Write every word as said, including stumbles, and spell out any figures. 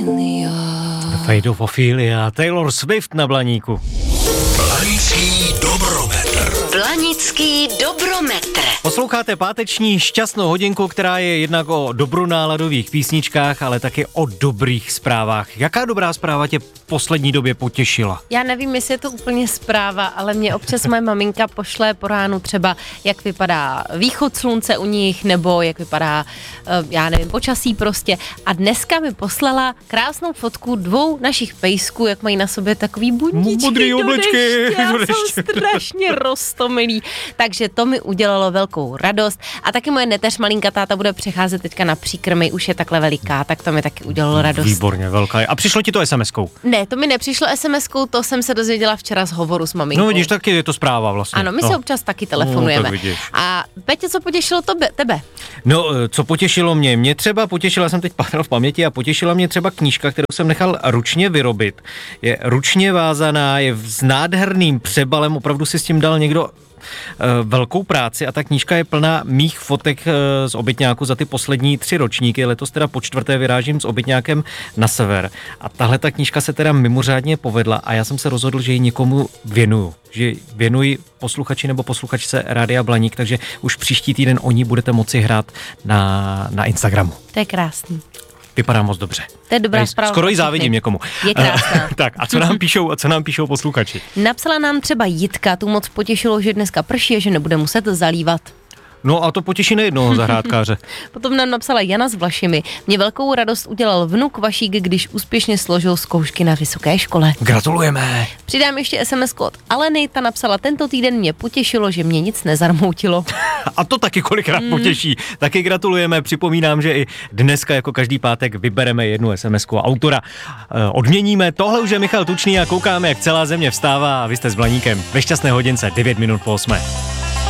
Fate of Ophelia, Taylor Swift na Blaníku. Blanický dobrometr. Blanický dobrometr. Posloucháte páteční šťastnou hodinku, která je jednak o dobronáladových písničkách, ale také o dobrých zprávách. Jaká dobrá zpráva tě v poslední době potěšila? Já nevím, jestli je to úplně zpráva, ale mě občas moje maminka pošle po ránu třeba, jak vypadá východ slunce u nich, nebo jak vypadá, já nevím, počasí prostě. A dneska mi poslala krásnou fotku dvou našich pejsků, jak mají na sobě takový bundičky Modrý do oblečky, deště. do A jsou deště. strašně roztomilí. Takže to mi udělalo velkou radost. A taky moje neteř malinka táta bude přecházet teďka na příkrmy, už je takhle veliká, tak to mi taky udělalo radost. Výborně, velká. A přišlo ti to es em eskou? Ne, to mi nepřišlo es em eskou, to jsem se dozvěděla včera z hovoru s maminkou. No vidíš, taky je to zpráva vlastně. Ano, my no. se občas taky telefonujeme. No, tak vidíš. A Petě, co potěšilo tobe, tebe? No, co potěšilo mě? Mě třeba potěšila, jsem teď pátral v paměti, a potěšila mě třeba knížka, kterou jsem nechal ručně vyrobit. Je ručně vázaná, je s nádherným přebalem, opravdu si s tím dal někdo velkou práci, a ta knížka je plná mých fotek z obytňáku za ty poslední tři ročníky. Letos teda po čtvrté vyrážím s obytňákem na sever. A tahle ta knížka se teda mimořádně povedla a já jsem se rozhodl, že ji někomu věnuju. Že ji věnuji posluchači nebo posluchačce Rádia Blaník, takže už příští týden o ní budete moci hrát na, na Instagramu. To je krásný. Vypadá moc dobře. To je dobrá zpráva. Skoro ji závidím někomu. Je krásná. Tak a co nám píšou, a co nám píšou posluchači? Napsala nám třeba Jitka, tu moc potěšilo, že dneska prší a že nebude muset zalívat. No a to potěší nejednoho zahrádkáře. Potom nám napsala Jana s Vlašimi. Mě velkou radost udělal vnuk Vašík, když úspěšně složil zkoušky na vysoké škole. Gratulujeme. Přidám ještě es em esku od Aleny, ta napsala: tento týden mě potěšilo, že mě nic nezarmoutilo. A to taky kolikrát mm. potěší. Taky gratulujeme, připomínám, že i dneska jako každý pátek vybereme jednu es em esku a autora odměníme. Tohle už je Michal Tučný a koukáme, jak celá země vstává, a vy jste s Blaníkem ve šťastné hodince devět minut po osmé.